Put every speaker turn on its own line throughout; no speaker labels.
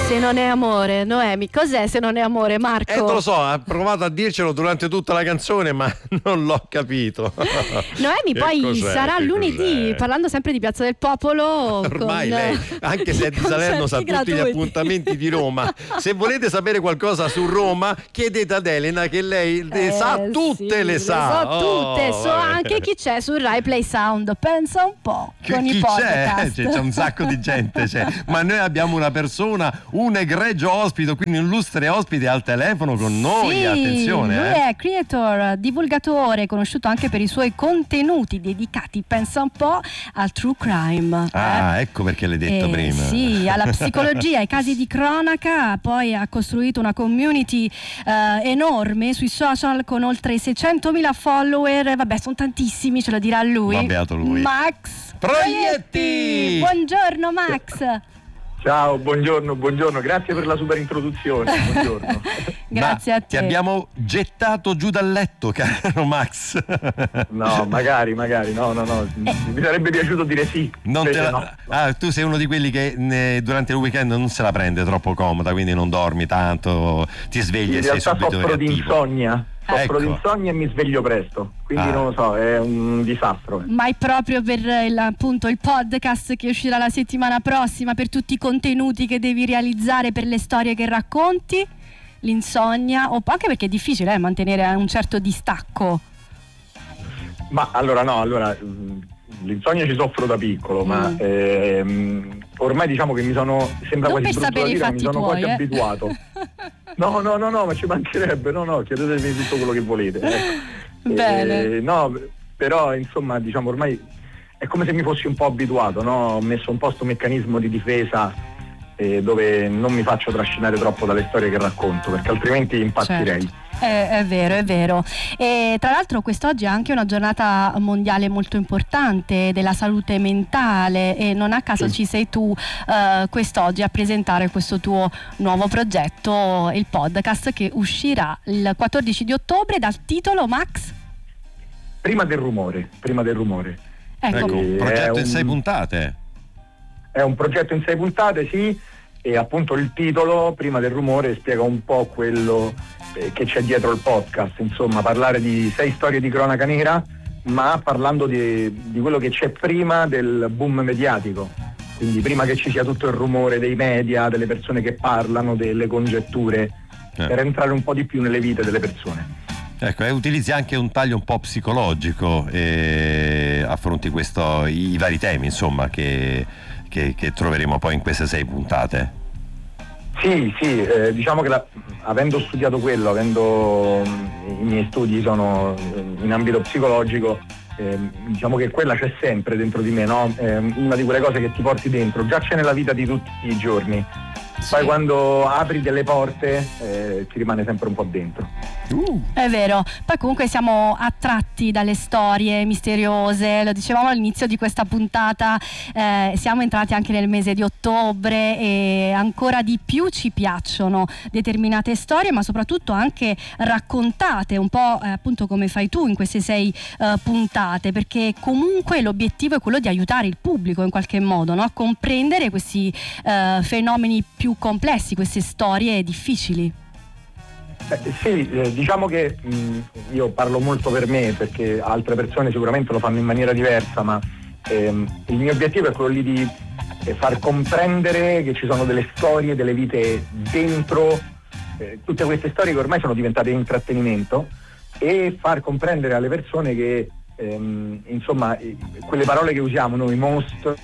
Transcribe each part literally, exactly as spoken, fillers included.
Se non è amore, Noemi, cos'è se non è amore, Marco?
Eh, lo so, ha provato a dircelo durante tutta la canzone, ma non l'ho capito.
Noemi poi
cos'è,
sarà lunedì,
cos'è?
parlando sempre di Piazza del Popolo.
Ormai
con,
lei, anche se è di Salerno, sa tutti
gratuiti.
gli appuntamenti di Roma. Se volete sapere qualcosa su Roma, chiedete ad Elena, che lei le
Eh,
sa tutte,
sì,
le sa.
so tutte,
Oh,
so
vabbè.
anche chi c'è su Rai Play Sound. Pensa un po',
Chi,
con
chi
i
c'è?
podcast.
C'è, c'è un sacco di gente, c'è. Ma noi abbiamo una persona, un egregio ospite, quindi un illustre ospite al telefono con noi.
Sì,
attenzione,
lui
eh.
è creator, divulgatore, conosciuto anche per i suoi contenuti dedicati, pensa un po', al true crime.
Ah,
eh.
ecco perché l'hai detto
Eh,
prima.
Sì, alla psicologia, ai casi di cronaca, poi ha costruito una community eh, enorme sui social con oltre seicentomila follower. Vabbè, sono tantissimi, ce lo dirà lui.
Ma beato lui.
Max
Proietti!
Buongiorno Max.
Ciao, buongiorno, buongiorno, grazie per la super introduzione. Buongiorno.
Grazie
Ma
a te.
ti abbiamo gettato giù dal letto, caro Max.
No, magari, magari, no, no, no. Mi sarebbe piaciuto dire sì.
Non te
invece
la...
no.
Ah, tu sei uno di quelli che ne- durante il weekend non se la prende troppo comoda, quindi non dormi tanto, ti svegli
In
e sei
realtà
subito
soffro di
reattivo.
insonnia. Soffro
Ecco.
di insonnia e mi sveglio presto. Quindi
Ah.
non lo so, è un disastro.
Ma è proprio per il, appunto il podcast che uscirà la settimana prossima, per tutti i contenuti che devi realizzare, per le storie che racconti, l'insonnia, o anche perché è difficile eh, mantenere un certo distacco.
Ma allora no, allora mh, l'insonnia ci soffro da piccolo,
Mm.
ma ehm, ormai diciamo che mi sono, sembra
Non
quasi
per
brutto da
sapere i
dire, ma
fatti
mi sono
tuoi,
quasi
eh.
abituato. No, no, no, no, ma ci mancherebbe, no, no, chiedetemi tutto quello che volete. ecco.
Bene.
Eh, no, però insomma, diciamo ormai è come se mi fossi un po' abituato, no? Ho messo un po' sto meccanismo di difesa eh, dove non mi faccio trascinare troppo dalle storie che racconto, perché altrimenti impazzirei.
Certo. È, è vero, è vero. E tra l'altro quest'oggi è anche una giornata mondiale molto importante della salute mentale, e non a caso
Sì.
ci sei tu eh, quest'oggi a presentare questo tuo nuovo progetto, il podcast, che uscirà il quattordici di ottobre dal titolo, Max?
Prima del rumore, prima del rumore.
Ecco,
Ecco, un
È
progetto in
un-
sei puntate.
È un progetto in sei puntate, sì, e appunto il titolo, Prima del rumore, spiega un po' quello eh, che c'è dietro il podcast, insomma, parlare di sei storie di cronaca nera, ma parlando di, di quello che c'è prima del boom mediatico, quindi prima che ci sia tutto il rumore dei media, delle persone che parlano, delle congetture,
Eh.
per entrare un po' di più nelle vite delle persone.
Ecco, e utilizzi anche un taglio un po' psicologico e affronti questo, i, i vari temi, insomma, che, che, che troveremo poi in queste sei puntate.
Sì, sì, eh, diciamo che la- avendo studiato quello, avendo mh, i miei studi sono eh, in ambito psicologico, ehm, diciamo che quella c'è sempre dentro di me, no? È una di quelle cose che ti porti dentro, già c'è nella vita di tutti i giorni. Poi
sì.
quando apri delle porte eh, ti rimane sempre un po' dentro.
Uh.
È vero, poi comunque siamo attratti dalle storie misteriose, lo dicevamo all'inizio di questa puntata, eh, siamo entrati anche nel mese di ottobre e ancora di più ci piacciono determinate storie, ma soprattutto anche raccontate un po' eh, appunto come fai tu in queste sei eh, puntate, perché comunque l'obiettivo è quello di aiutare il pubblico in qualche modo, no? A comprendere questi eh, fenomeni più complessi, queste storie difficili.
Beh, sì, eh, diciamo che mh, io parlo molto per me, perché altre persone sicuramente lo fanno in maniera diversa, ma ehm, il mio obiettivo è quello lì di eh, far comprendere che ci sono delle storie, delle vite dentro eh, tutte queste storie che ormai sono diventate intrattenimento, e far comprendere alle persone che ehm, insomma eh, quelle parole che usiamo noi, mostro,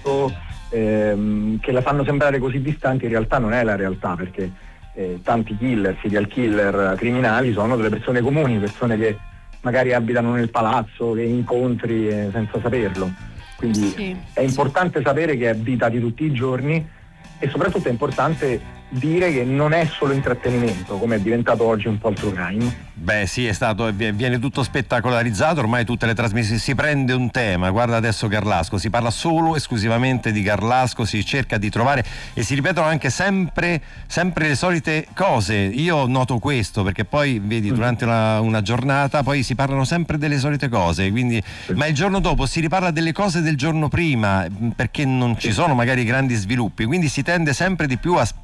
ehm, che la fanno sembrare così distanti, in realtà non è la realtà, perché Eh, tanti killer, serial killer, criminali sono delle persone comuni, persone che magari abitano nel palazzo, che incontri eh, senza saperlo. Quindi
Sì.
è importante sapere che è vita di tutti i giorni, e soprattutto è importante dire che non è solo intrattenimento, come è diventato oggi un po' il true crime.
Beh sì, è stato, viene tutto spettacolarizzato, ormai tutte le trasmissioni, si prende un tema, guarda adesso Garlasco, si parla solo esclusivamente di Garlasco, si cerca di trovare e si ripetono anche sempre, sempre le solite cose. Io noto questo perché poi vedi durante una, una giornata poi si parlano sempre delle solite cose, quindi, ma il giorno dopo si riparla delle cose del giorno prima, perché non ci sono magari grandi sviluppi, quindi si tende sempre di più a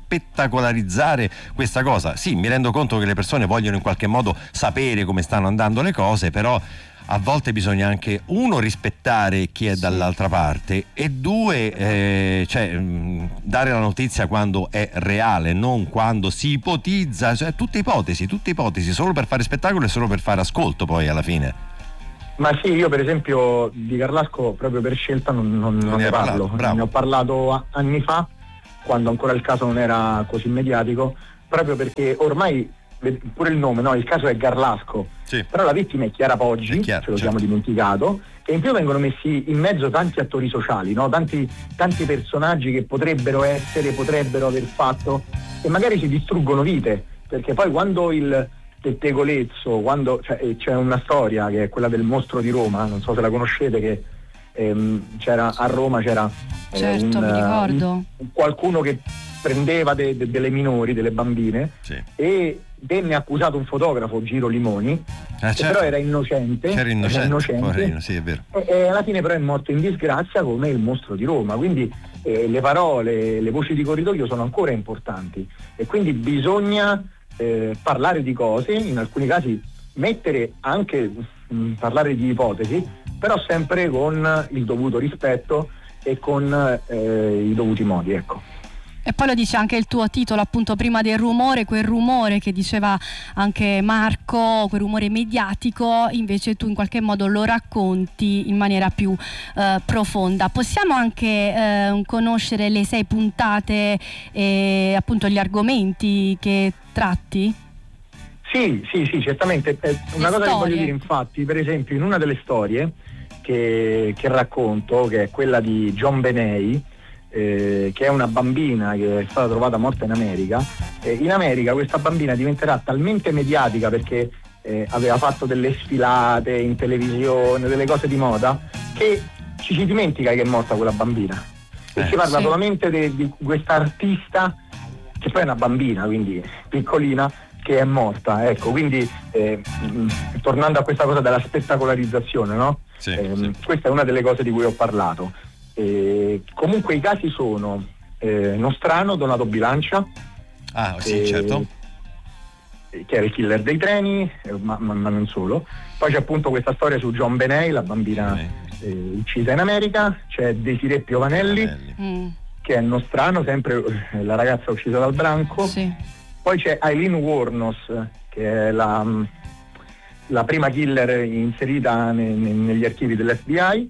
spettacolarizzare questa cosa. Sì, mi rendo conto che le persone vogliono in qualche modo sapere come stanno andando le cose, però a volte bisogna anche, uno, rispettare chi è dall'altra parte, e due, eh, cioè, mh, dare la notizia quando è reale, non quando si ipotizza, cioè tutte ipotesi, tutte ipotesi, solo per fare spettacolo e solo per fare ascolto poi alla fine.
Ma sì, io per esempio di Carlasco proprio per scelta non, non, non ne parlo, ne ho parlato anni fa, quando ancora il caso non era così mediatico, proprio perché ormai pure il nome, no? Il caso è Garlasco,
sì.
Però la vittima è Chiara Poggi, è chiaro, ce lo certo. siamo dimenticato, e in più vengono messi in mezzo tanti attori sociali, no? tanti, tanti personaggi che potrebbero essere, potrebbero aver fatto, e magari si distruggono vite, perché poi quando il pettegolezzo, quando cioè, c'è una storia che è quella del mostro di Roma, non so se la conoscete, che ehm, c'era a Roma c'era eh,
certo,
un,
mi ricordo.
Un, qualcuno che prendeva de, de, delle minori, delle bambine,
sì.
E venne accusato un fotografo, Giro Limoni,
ah, certo.
che però era innocente,
era innocente,
era innocente
poverino, sì, è vero.
E, e alla fine però è morto in disgrazia come il mostro di Roma, quindi eh, le parole, le voci di corridoio sono ancora importanti, e quindi bisogna eh, parlare di cose, in alcuni casi mettere anche mh, parlare di ipotesi, però sempre con il dovuto rispetto e con eh, i dovuti modi, ecco.
E poi lo dice anche il tuo titolo, appunto, prima del rumore, quel rumore che diceva anche Marco, quel rumore mediatico, invece tu in qualche modo lo racconti in maniera più eh, profonda. Possiamo anche eh, conoscere le sei puntate e appunto gli argomenti che tratti?
Sì, sì, sì, certamente. Eh, una cosa
storie.
che voglio dire, infatti, per esempio, in una delle storie che, che racconto, che è quella di John Benei, Eh, che è una bambina che è stata trovata morta in America. Eh, in America questa bambina diventerà talmente mediatica perché eh, aveva fatto delle sfilate in televisione, delle cose di moda, che ci si dimentica che è morta quella bambina, e
eh,
si parla
sì.
solamente de, di questa artista, che poi è una bambina, quindi piccolina, che è morta, ecco. Quindi eh, mh, tornando a questa cosa della spettacolarizzazione, no?
Sì,
eh,
sì.
Questa è una delle cose di cui ho parlato. Eh, comunque i casi sono eh, Nostrano, Donato Bilancia,
ah sì
eh,
certo,
che era il killer dei treni, eh, ma, ma, ma non solo. Poi c'è appunto questa storia su John Benei, la bambina eh, uccisa in America. C'è Desiree Piovanelli,
Mm.
che è Nostrano, sempre eh, la ragazza uccisa dal branco.
Sì.
Poi c'è Eileen Wuornos, che è la, la prima killer inserita ne, ne, negli archivi dell'F B I.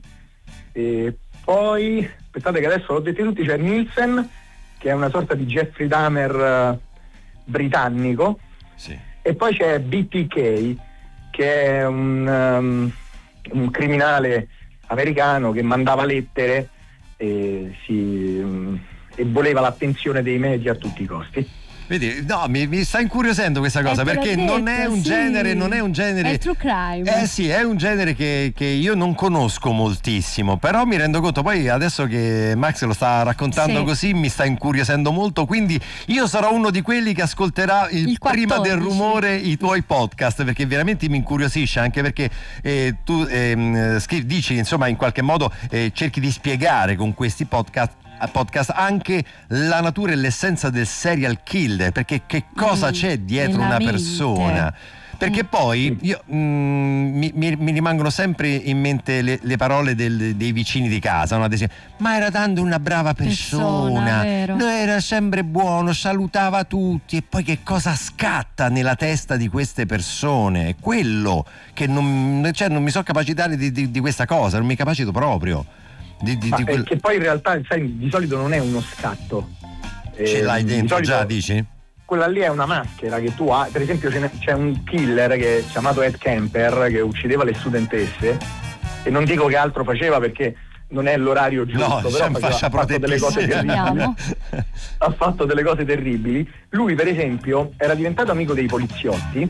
E poi, aspettate che adesso l'ho detto tutti, c'è Nielsen, che è una sorta di Jeffrey Dahmer uh, britannico,
sì.
E poi c'è B T K, che è un, um, un criminale americano che mandava lettere e, si, um, e voleva l'attenzione dei media a tutti i costi.
Vedi, no, mi, mi sta incuriosendo questa cosa,
eh,
perché
detto,
non è un
sì.
genere, non è un genere.
È true crime.
Eh sì, è un genere che, che io non conosco moltissimo, però mi rendo conto, poi adesso che Max lo sta raccontando
sì.
così mi sta incuriosendo molto, quindi io sarò uno di quelli che ascolterà il,
il
prima del rumore i tuoi podcast, perché veramente mi incuriosisce, anche perché eh, tu eh, scrivi, dici, insomma, in qualche modo eh, cerchi di spiegare con questi podcast podcast anche la natura e l'essenza del serial killer, perché che cosa mm, c'è dietro una mente. persona, perché mm. poi io, mm, mi, mi, mi rimangono sempre in mente le, le parole del, dei vicini di casa, no? Ad esempio, ma era tanto una brava persona, persona no, era sempre buono, salutava tutti, e poi che cosa scatta nella testa di queste persone? È quello che non, cioè, non mi so capacitare di, di, di questa cosa, non mi capacito proprio. Di, di,
Ma
di quel...
Che poi in realtà, sai, di solito non è uno scatto.
Ce eh, l'hai dentro già, dici?
Quella lì è una maschera che tu hai. Per esempio c'è un killer che è chiamato Ed Kemper, che uccideva le studentesse, e non dico che altro faceva perché non è l'orario giusto,
no,
però faceva, ha fatto delle cose terribili. ha fatto delle cose terribili. Lui per esempio era diventato amico dei poliziotti,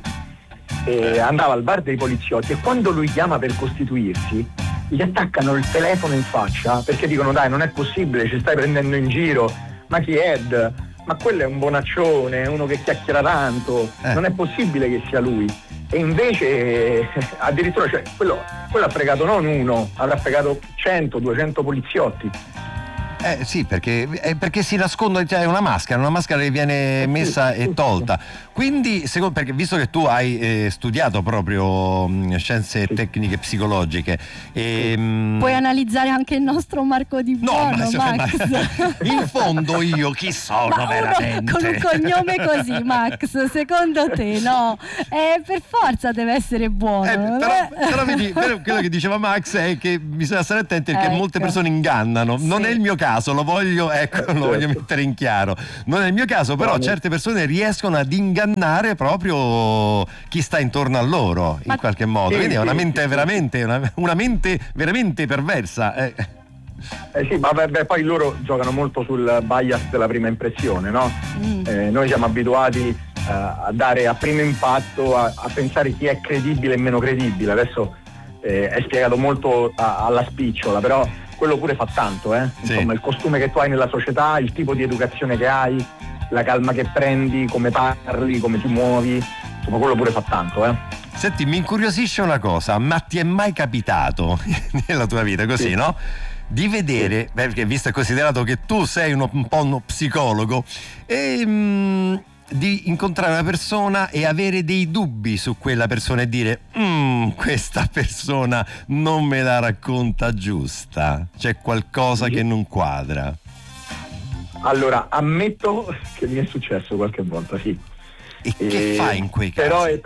e andava al bar dei poliziotti, e quando lui chiama per costituirsi gli attaccano il telefono in faccia, perché dicono: dai, non è possibile, ci stai prendendo in giro, ma chi è Ed? Ma quello è un bonaccione, è uno che chiacchiera tanto, eh. non è possibile che sia lui. E invece addirittura, cioè, quello, quello ha fregato non uno, avrà fregato cento duecento poliziotti.
Eh sì, perché, eh, perché si nasconde, cioè è una maschera, una maschera che viene messa e tolta. Quindi, secondo, perché visto che tu hai eh, studiato proprio mh, scienze tecniche psicologiche, e, mh,
puoi analizzare anche il nostro Marco Di Buono,
no, ma,
Max.
ma, in fondo io chi sono
ma
veramente?
Uno con un cognome così, Max, secondo te no? Eh, per forza deve essere buono.
Eh, però, però vedi, però quello che diceva Max è che bisogna stare attenti perché
ecco.
molte persone ingannano. Non
sì.
è il mio caso, lo voglio, ecco, lo voglio mettere in chiaro. Non è il mio caso, però certe persone riescono ad ingannare proprio chi sta intorno a loro, in Ma... qualche modo. Sì, Quindi è una mente sì, veramente, una, una mente veramente perversa. Eh.
Eh sì, ma beh, poi loro giocano molto sul bias della prima impressione, no? Mm. Eh, noi siamo abituati uh, a dare a primo impatto, a, a pensare chi è credibile e meno credibile. Adesso eh, è spiegato molto a, alla spicciola, però quello pure fa tanto, eh? Insomma, sì. Il costume che tu hai nella società, il tipo di educazione che hai, la calma che prendi, come parli, come ti muovi, insomma quello pure fa tanto, eh?
Senti, mi incuriosisce una cosa, ma ti è mai capitato nella tua vita così, sì. no? Di vedere, perché visto e considerato che tu sei uno, un po' uno psicologo, e, mh, di incontrare una persona e avere dei dubbi su quella persona e dire mm, questa persona non me la racconta giusta, c'è qualcosa sì. che non quadra.
Allora, ammetto che mi è successo qualche volta, sì.
E, e che fai in quei casi?
Però è,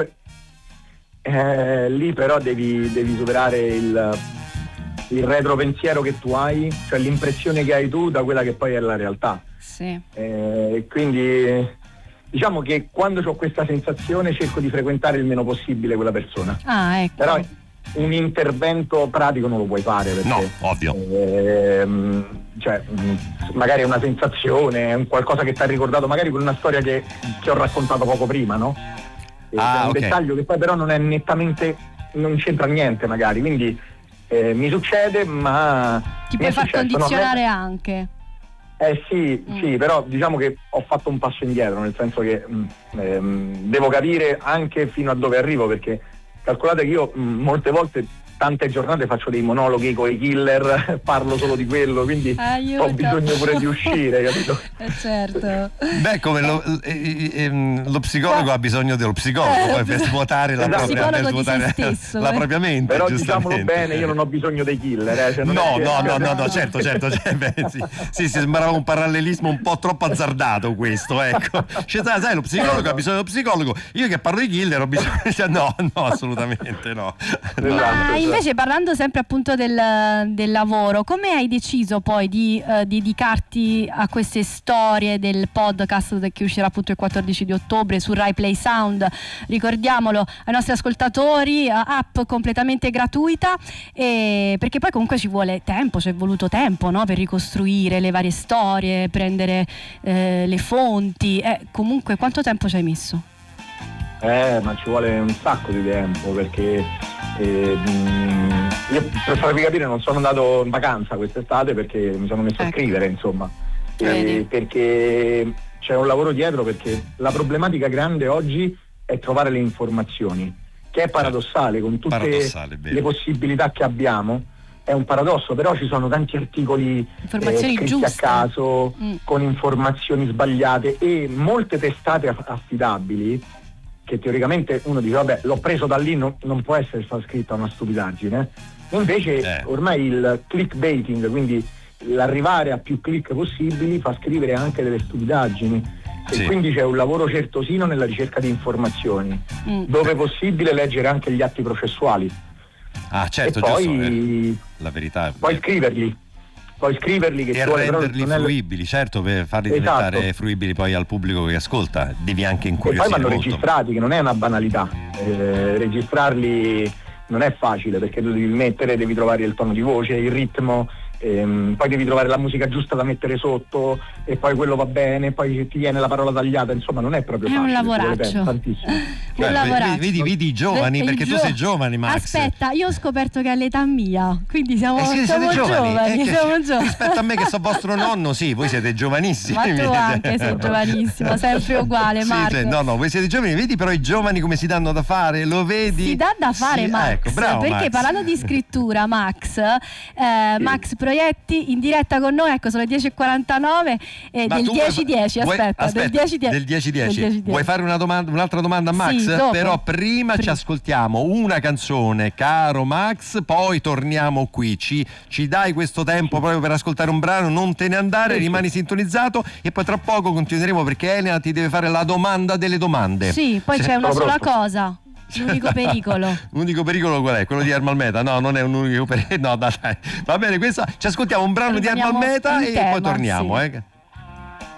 eh, lì però devi, devi superare il il retropensiero che tu hai, cioè l'impressione che hai tu da quella che poi è la realtà.
Sì.
Eh, quindi diciamo che quando ho questa sensazione cerco di frequentare il meno possibile quella persona.
Ah, ecco.
Però un intervento pratico non lo puoi fare perché,
no, ovvio.
Ehm, cioè, magari è una sensazione, è un qualcosa che ti ha ricordato, magari con una storia che, che ho raccontato poco prima, no?
Ah,
è un
okay.
dettaglio che poi però non è nettamente, non c'entra niente magari, quindi Eh, mi succede, ma
ti puoi far successo, condizionare no? anche.
Eh sì, mm. sì, però diciamo che ho fatto un passo indietro, nel senso che mh, ehm, devo capire anche fino a dove arrivo, perché calcolate che io mh, molte volte tante giornate faccio dei monologhi con i killer, parlo solo di quello, quindi Aiuto. Ho bisogno pure di uscire, capito?
Eh certo.
Beh, come lo, eh, eh, lo psicologo eh. ha bisogno dello psicologo eh. poi per svuotare la, esatto. propria, per svuotare
stesso,
la
eh.
propria mente.
Però diciamolo bene, io non ho bisogno dei killer. Eh, cioè non
no,
che...
no, no, no, no, certo, certo. Cioè, beh, sì, sì, sì, sembrava un parallelismo un po' troppo azzardato questo, ecco. Cioè, sai, lo psicologo ha bisogno dello psicologo, io che parlo di killer ho bisogno... Cioè, no, no, assolutamente no. no.
Ma invece parlando sempre appunto del, del lavoro, come hai deciso poi di uh, dedicarti a queste storie del podcast che uscirà appunto il quattordici di ottobre su Rai Play Sound? Ricordiamolo ai nostri ascoltatori, uh, app completamente gratuita, e perché poi comunque ci vuole tempo, ci è voluto tempo, no? Per ricostruire le varie storie, prendere eh, le fonti, eh, comunque quanto tempo ci hai messo?
Eh, ma ci vuole un sacco di tempo perché eh, io per farvi capire non sono andato in vacanza quest'estate perché mi sono messo ecco. a scrivere, insomma, eh, perché c'è un lavoro dietro, perché la problematica grande oggi è trovare le informazioni, che è paradossale con tutte paradossale, le possibilità che abbiamo. È un paradosso, però ci sono tanti articoli
informazioni
eh, scritti a caso, mm. con informazioni sbagliate, e molte testate affidabili che teoricamente uno dice vabbè l'ho preso da lì, no, non può essere stata scritta una stupidaggine, invece eh. ormai il clickbaiting, quindi l'arrivare a più click possibili, fa scrivere anche delle stupidaggini, sì. E quindi c'è un lavoro certosino nella ricerca di informazioni, mm. dove è possibile leggere anche gli atti processuali,
ah certo,
e poi,
giusto, eh. la verità è
poi scriverli poi scriverli che
e
vuole,
renderli
però
fruibili, certo, per farli
esatto.
diventare fruibili poi al pubblico che ascolta, devi anche incuriosire
e poi vanno
molto.
registrati, che non è una banalità, eh, registrarli non è facile, perché tu devi mettere, devi trovare il tono di voce, il ritmo, ehm, poi devi trovare la musica giusta da mettere sotto, e poi quello va bene, poi ti viene la parola tagliata, insomma non è proprio
è
facile,
un lavoraccio
tantissimo.
È un lavoraccio.
Vedi, vedi i giovani,
Beh,
perché
gio-
tu sei giovane, Max.
Aspetta, io ho scoperto che è all'età mia, quindi siamo,
eh sì,
siamo giovani, giovani,
eh,
siamo giovani.
Rispetto a me che so vostro nonno, sì, voi siete giovanissimi.
Ma tu anche sei giovanissimo, sempre uguale, Marco.
Sì, no, no, voi siete giovani, vedi però i giovani come si danno da fare, lo vedi?
Si dà da fare, sì, Max,
ecco, bravo,
perché
Max.
parlando di scrittura, Max, eh, sì. Max Proietti in diretta con noi, ecco, sono le dieci e quarantanove e
Ma
del
tu vuoi
dieci dieci,
vuoi-
aspetta,
aspetta,
del dieci dieci.
del dieci dieci.
Del dieci dieci.
Vuoi fare una domanda, un'altra domanda a Max?
Sì, dopo.
Però prima
Prima.
ci ascoltiamo una canzone, caro Max, poi torniamo qui. Ci, ci dai questo tempo proprio per ascoltare un brano, non te ne andare, rimani sintonizzato e poi tra poco continueremo perché Elena ti deve fare la domanda delle domande.
Sì, poi c'è una
Sono
sola
pronto.
cosa. L'unico pericolo.
L'unico pericolo qual è? Quello di Ermal Meta? No, non è un unico pericolo. No, dai, dai. Va bene, questa ci ascoltiamo un brano di
Rimaniamo
Ermal Meta
in
e
tema,
poi torniamo,
sì.
eh.